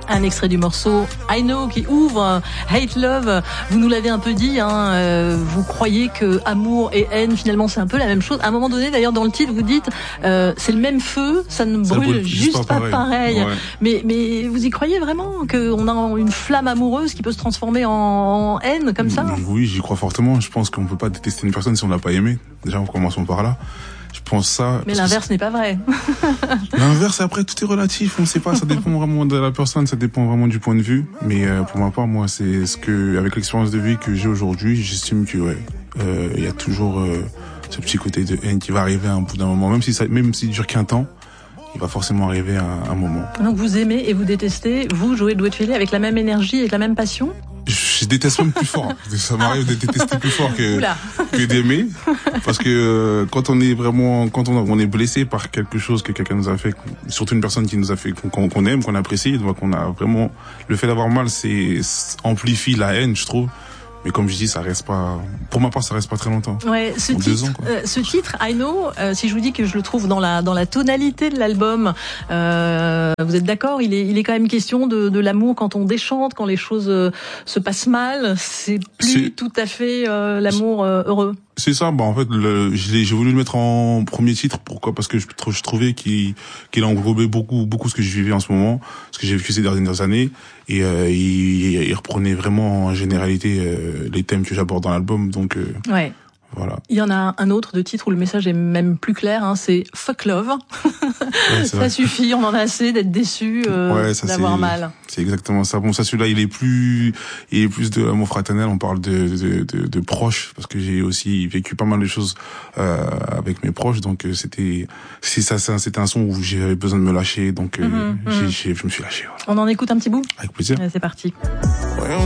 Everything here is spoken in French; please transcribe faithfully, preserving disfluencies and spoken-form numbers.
Un extrait du morceau I Know qui ouvre Hate Love. Vous nous l'avez un peu dit, hein, euh, vous croyez que amour et haine, finalement, c'est un peu la même chose. À un moment donné, d'ailleurs, dans le titre, vous dites, euh, c'est le même feu, ça ne ça brûle brûle juste pas pareil. Pas pareil. Ouais. Mais, mais vous y croyez vraiment qu'on a une flamme amoureuse qui peut se transformer en, en haine comme ça? Oui, j'y crois fortement. Je pense qu'on peut pas détester une personne si on l'a pas aimée. Déjà, commençons par là. Je pense ça. Mais l'inverse n'est pas vrai. L'inverse, après, tout est relatif. On sait pas. Ça dépend vraiment de la personne. Ça dépend vraiment du point de vue. Mais euh, pour ma part, moi, c'est ce que, avec l'expérience de vie que j'ai aujourd'hui, j'estime que ouais, euh, il y a toujours euh, ce petit côté de haine qui va arriver à un bout d'un moment, même si ça, même s'il dure qu'un temps. Il va forcément arriver à un moment. Donc vous aimez et vous détestez, vous jouez Doué de Félé avec la même énergie, avec la même passion? Je déteste même plus fort. Ça m'arrive de détester plus fort que, que d'aimer. Parce que euh, quand on est vraiment, quand on, on est blessé par quelque chose que quelqu'un nous a fait, surtout une personne qui nous a fait, qu'on, qu'on aime, qu'on apprécie, donc on a vraiment, le fait d'avoir mal, c'est, amplifie la haine, je trouve. Mais comme je dis, ça reste pas, pour ma part, ça reste pas très longtemps. Ouais, ce en titre, deux ans, quoi. Euh, ce titre, I Know, euh, si je vous dis que je le trouve dans la dans la tonalité de l'album, euh, vous êtes d'accord? Il est il est quand même question de de l'amour quand on déchante, quand les choses euh, se passent mal. C'est plus c'est... tout à fait euh, l'amour euh, heureux. C'est ça, bah en fait, le, j'ai, j'ai voulu le mettre en premier titre. Pourquoi? Parce que je, je trouvais qu'il, qu'il englobait beaucoup, beaucoup ce que je vivais en ce moment, ce que j'ai vécu ces dernières années, et euh, il, il reprenait vraiment en généralité euh, les thèmes que j'aborde dans l'album. Donc, euh, ouais. Voilà. Il y en a un autre de titre où le message est même plus clair, hein, c'est Fuck Love. Ouais, ça vrai. Suffit, on en a assez d'être déçu, euh, ouais, ça, d'avoir c'est, mal. C'est exactement ça. Bon, ça, celui-là, il est plus, il est plus de l'amour fraternel. On parle de, de, de, de proches, parce que j'ai aussi vécu pas mal de choses euh, avec mes proches. Donc, c'était, c'est ça, c'était un son où j'avais besoin de me lâcher. Donc, mm-hmm, j'ai, j'ai, je me suis lâché. Voilà. On en écoute un petit bout? Avec plaisir. Ouais, c'est parti. Ouais,